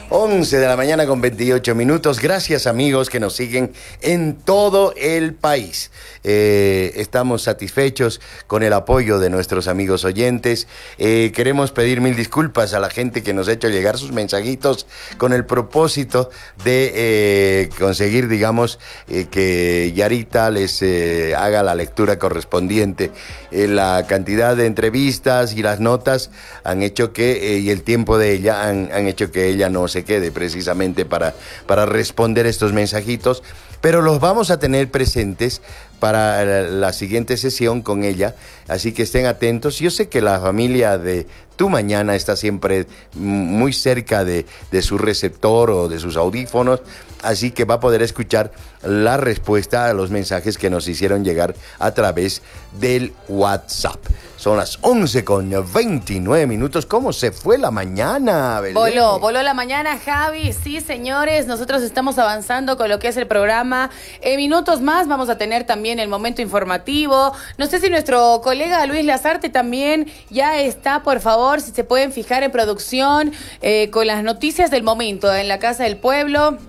11 de la mañana con 28 minutos. Gracias, amigos que nos siguen en todo el país. Estamos satisfechos con el apoyo de nuestros amigos oyentes. Queremos pedir mil disculpas a la gente que nos ha hecho llegar sus mensajitos con el propósito de conseguir, digamos, que Yarita les haga la lectura correspondiente. La cantidad de entrevistas y las notas han hecho que, y el tiempo de ella han hecho que ella no se quede precisamente para responder estos mensajitos, pero los vamos a tener presentes para la siguiente sesión con ella, así que estén atentos. Yo sé que la familia de Tu Mañana está siempre muy cerca de su receptor o de sus audífonos, así que va a poder escuchar la respuesta a los mensajes que nos hicieron llegar a través del WhatsApp. Son las 11 con 29 minutos. ¿Cómo se fue la mañana, Belén? Voló la mañana, Javi. Sí, señores, nosotros estamos avanzando con lo que es el programa. En minutos más vamos a tener también el momento informativo. No sé si nuestro colega Luis Lazarte también ya está, por favor, si se pueden fijar en producción, con las noticias del momento en la Casa del Pueblo.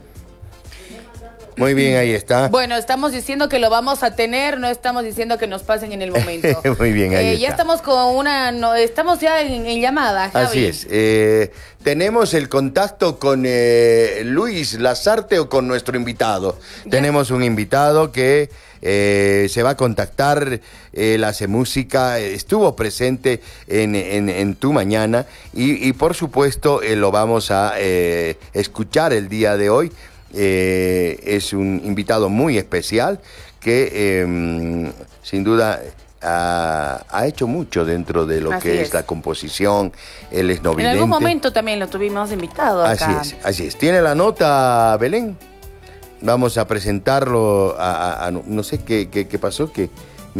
Muy bien, ahí está. Bueno, estamos diciendo que lo vamos a tener, no estamos diciendo que nos pasen en el momento. Muy bien, ahí está. Ya estamos estamos ya en llamada, Javi. Así es. Tenemos el contacto con Luis Lazarte o con nuestro invitado. Ya. Tenemos un invitado que se va a contactar, él hace música, estuvo presente en Tu Mañana y por supuesto lo vamos a escuchar el día de hoy. Es un invitado muy especial que sin duda ha hecho mucho dentro de lo que es la composición. Él es novidente. En algún momento también lo tuvimos invitado acá. Así es. ¿Tiene la nota, Belén? Vamos a presentarlo no sé qué pasó, que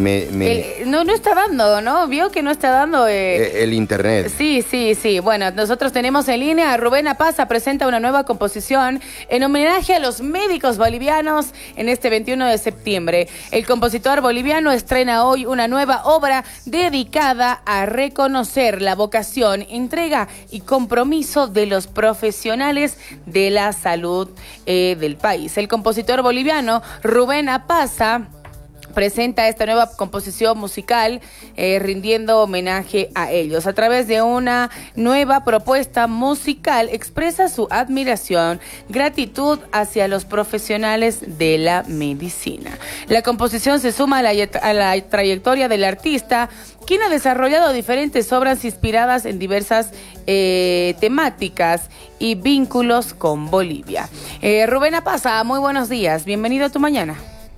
no está dando, ¿no? Vio que no está dando el internet. Sí. Bueno, nosotros tenemos en línea a Rubén Apaza, presenta una nueva composición en homenaje a los médicos bolivianos en este 21 de septiembre. El compositor boliviano estrena hoy una nueva obra dedicada a reconocer la vocación, entrega y compromiso de los profesionales de la salud del país. El compositor boliviano Rubén Apaza presenta esta nueva composición musical rindiendo homenaje a ellos. A través de una nueva propuesta musical expresa su admiración, gratitud hacia los profesionales de la medicina. La composición se suma a la trayectoria del artista, quien ha desarrollado diferentes obras inspiradas en diversas temáticas y vínculos con Bolivia. Rubén Apaza, muy buenos días. Bienvenido a Tu Mañana.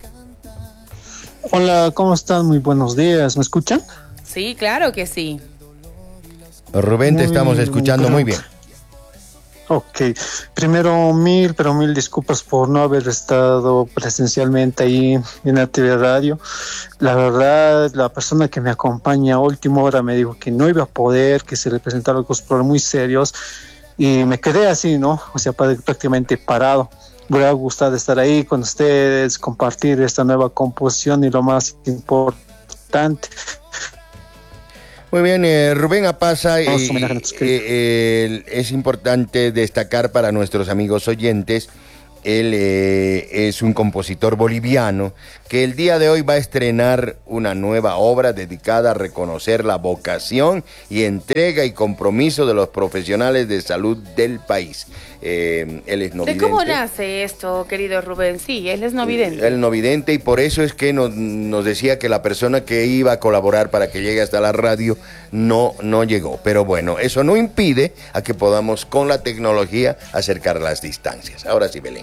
Hola, ¿cómo están? Muy buenos días. ¿Me escuchan? Sí, claro que sí. Rubén, te estamos escuchando muy bien. Ok. Primero, mil disculpas por no haber estado presencialmente ahí en la TV Radio. La verdad, la persona que me acompaña a última hora me dijo que no iba a poder, que se le presentaron cosas muy serios. Y me quedé así, ¿no? O sea, prácticamente parado. Me hubiera gustado estar ahí con ustedes, compartir esta nueva composición y lo más importante. Muy bien, Rubén Apaza, es importante destacar para nuestros amigos oyentes, él es un compositor boliviano que el día de hoy va a estrenar una nueva obra dedicada a reconocer la vocación y entrega y compromiso de los profesionales de salud del país. Él es novidente. ¿De cómo nace esto, querido Rubén? Sí, él es novidente. Él es novidente y por eso es que nos decía que la persona que iba a colaborar para que llegue hasta la radio no llegó. Pero bueno, eso no impide a que podamos con la tecnología acercar las distancias. Ahora sí, Belén.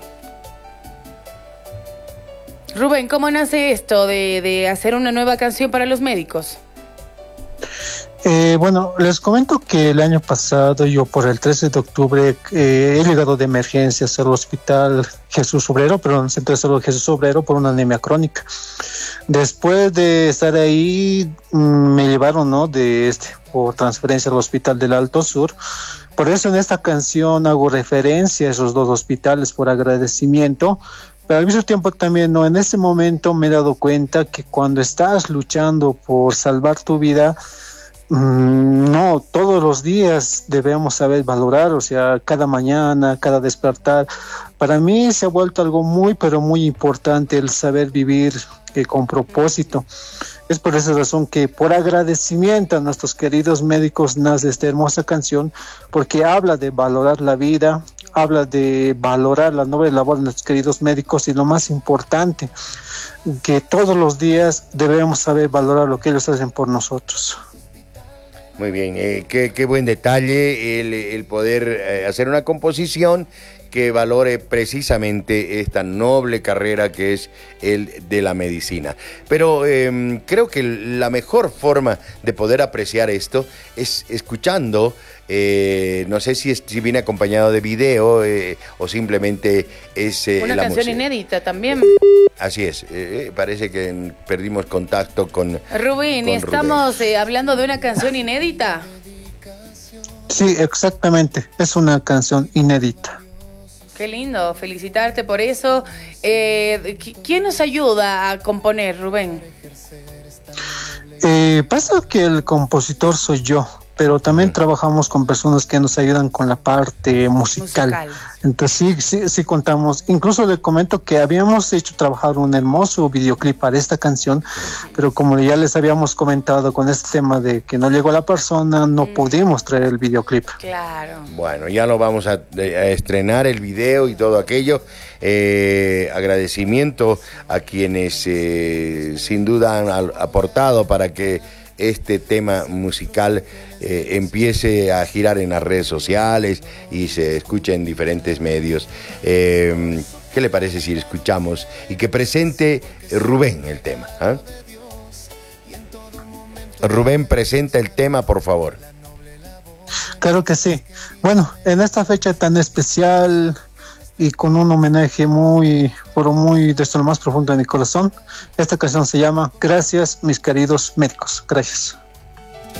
Rubén, ¿cómo nace esto de hacer una nueva canción para los médicos? Bueno, les comento que el año pasado yo por el 13 de octubre he llegado de emergencias al hospital Jesús Obrero, perdón, Centro de Salud Jesús Obrero por una anemia crónica. Después de estar ahí me llevaron, ¿no? Por transferencia al hospital del Alto Sur. Por eso en esta canción hago referencia a esos dos hospitales por agradecimiento. Pero al mismo tiempo también, ¿no? En ese momento me he dado cuenta que cuando estás luchando por salvar tu vida, No, todos los días debemos saber valorar, o sea, cada mañana, cada despertar. Para mí se ha vuelto algo muy, pero muy importante el saber vivir con propósito. Es por esa razón que, por agradecimiento a nuestros queridos médicos, nace esta hermosa canción, porque habla de valorar la vida, habla de valorar la noble labor de nuestros queridos médicos y lo más importante, que todos los días debemos saber valorar lo que ellos hacen por nosotros. Muy bien, qué buen detalle el poder hacer una composición que valore precisamente esta noble carrera que es el de la medicina. Pero creo que la mejor forma de poder apreciar esto es escuchando, no sé si viene acompañado de video o simplemente es una la canción música. Inédita también. Así es, parece que perdimos contacto con Rubén, con estamos hablando de una canción inédita. Sí, exactamente, es una canción inédita. Qué lindo, felicitarte por eso. ¿Quién nos ayuda a componer, Rubén? Pasa que el compositor soy yo, pero también trabajamos con personas que nos ayudan con la parte musical. Entonces sí contamos. Incluso le comento que habíamos hecho trabajar un hermoso videoclip para esta canción, pero como ya les habíamos comentado con este tema de que no llegó la persona, no pudimos traer el videoclip. Claro. Bueno, ya lo vamos a estrenar el video y todo aquello. Agradecimiento a quienes sin duda han aportado para que este tema musical empiece a girar en las redes sociales y se escuche en diferentes medios. ¿Qué le parece si escuchamos y que presente Rubén el tema? ¿Ah? Rubén, presenta el tema, por favor. Claro que sí. Bueno, en esta fecha tan especial y con un homenaje muy, pero muy desde lo más profundo de mi corazón, esta canción se llama Gracias, mis queridos médicos. Gracias.